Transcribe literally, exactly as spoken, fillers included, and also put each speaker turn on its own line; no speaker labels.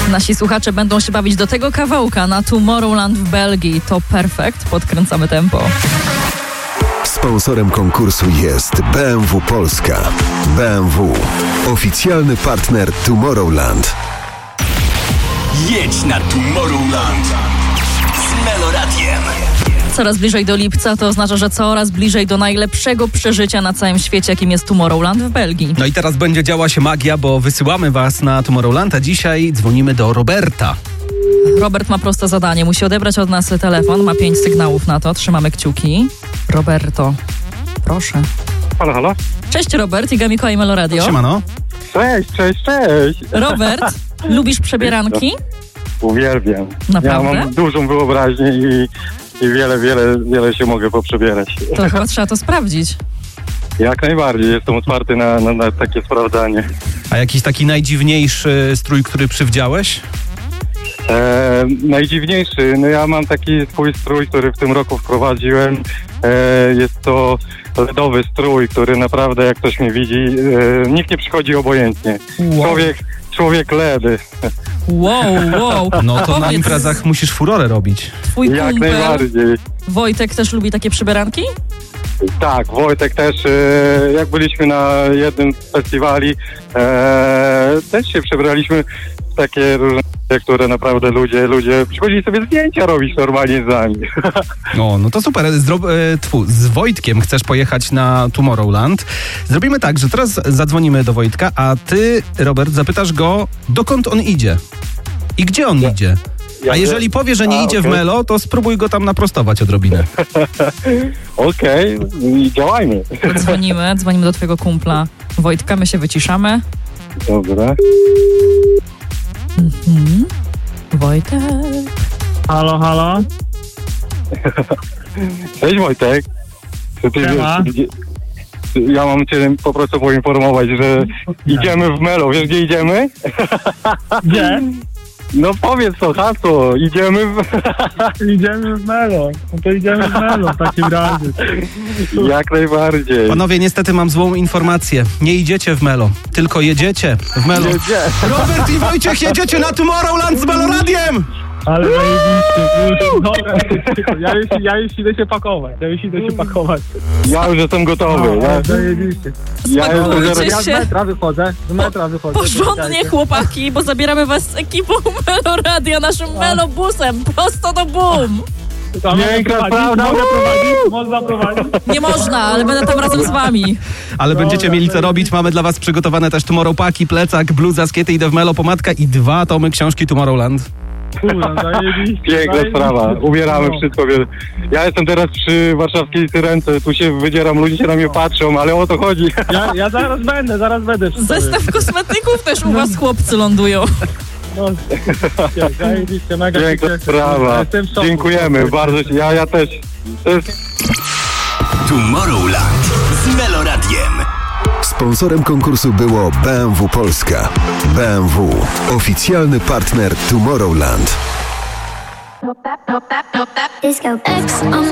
Nasi słuchacze będą się bawić do tego kawałka na Tomorrowland w Belgii. To perfekt. Podkręcamy tempo.
Sponsorem konkursu jest B M W Polska. B M W. Oficjalny partner Tomorrowland.
Jedź na Tomorrowland z Meloradiem.
Coraz bliżej do lipca to oznacza, że coraz bliżej do najlepszego przeżycia na całym świecie, jakim jest Tomorrowland w Belgii.
No i teraz będzie działa się magia, bo wysyłamy was na Tomorrowland, a dzisiaj dzwonimy do Roberta.
Robert ma proste zadanie. Musi odebrać od nas telefon. Ma pięć sygnałów na to. Trzymamy kciuki. Roberto, proszę.
Halo, halo.
Cześć Robert, Iga Mikołaj, Meloradio.
Siemano.
Cześć, cześć, cześć.
Robert, lubisz przebieranki?
Uwielbiam.
Naprawdę?
Ja mam dużą wyobraźnię i, i wiele, wiele, wiele się mogę poprzebierać.
To chyba trzeba to sprawdzić.
Jak najbardziej, jestem otwarty na, na, na takie sprawdzanie.
A jakiś taki najdziwniejszy strój, który przywdziałeś?
E, najdziwniejszy, no ja mam taki swój strój, który w tym roku wprowadziłem. E, jest to ledowy strój, który naprawdę, jak ktoś mnie widzi, e, nikt nie przychodzi obojętnie.
Wow.
Człowiek, człowiek ledy.
Wow, wow.
No to na
Powiedz,
imprezach musisz furorę robić.
twój
Jak
kumpel
najbardziej.
Wojtek też lubi takie przybieranki?
Tak, Wojtek też, e, jak byliśmy na jednym z festiwali, e, też się przebraliśmy w takie różne, które naprawdę ludzie, ludzie przychodzili sobie zdjęcia robić normalnie z nami.
O, no to super. Zdro... e, tfu, z Wojtkiem chcesz pojechać na Tomorrowland. Zrobimy tak, że teraz zadzwonimy do Wojtka, a ty, Robert, zapytasz go, dokąd on idzie i gdzie on
Ja-
idzie.
ja
A jeżeli powie, że nie
A,
idzie w
okej.
Melo, to spróbuj go tam naprostować odrobinę.
Okej, i działajmy.
Dzwonimy, dzwonimy do twojego kumpla Wojtka, my się wyciszamy.
Dobra.
Mhm. Wojtek.
Halo, halo.
Cześć Wojtek. Czy ty
Siema.
wiesz, gdzie, ja mam cię po prostu poinformować, że idziemy w Melo. Wiesz, gdzie idziemy?
Gdzie?
No powiedz to, hasło. Idziemy w...
Idziemy w Melo. No to idziemy w Melo w takim razie.
Jak najbardziej.
Panowie, niestety mam złą informację. Nie idziecie w Melo, tylko jedziecie w Melo.
Gdzie?
Robert i Wojciech jedziecie na Tomorrowland z Meloradiem!
Ale zajebiście. Już, dobra. Ja już, ja już idę się pakować. Ja już idę się pakować.
Ja już jestem gotowy. Ja,
Ale zajebiście.
ja jestem
Spakujcie
zaraz...
Ja z
się
metra wychodzę. Z metra wychodzę.
porządnie, chłopaki, bo zabieramy was z ekipą Meloradia, naszym melobusem, prosto do boom.
To mogę
Piękna
prowadzić?
prawda.
Mogę prowadzić? Można prowadzić?
Nie można, ale będę tam razem z wami.
Ale będziecie
Dobra,
mieli co
to
robić. Mamy dla was przygotowane też Tomorrow Paki, plecak, bluza, skiety, idę w Melo, pomadka i dwa tomy książki Tomorrowland.
Kurwa, zajebiście.
Piękna
zajebiście.
sprawa. Ubieramy
No.
wszystko. Ja jestem teraz przy warszawskiej Syrence. Tu się wydzieram, ludzie się na mnie patrzą, ale o to chodzi.
Ja, ja zaraz będę, zaraz będę. przy tobie.
Zestaw kosmetyków też u was chłopcy lądują.
No, zajebiście, mega się
Piękna
cieszę.
sprawa.
Jestem w szoku.
Dziękujemy bardzo. Ja, ja też. To jest...
Tomorrowland z Meloradiem.
Sponsorem konkursu było B M W Polska. B M W. Oficjalny partner Tomorrowland.
Disco X on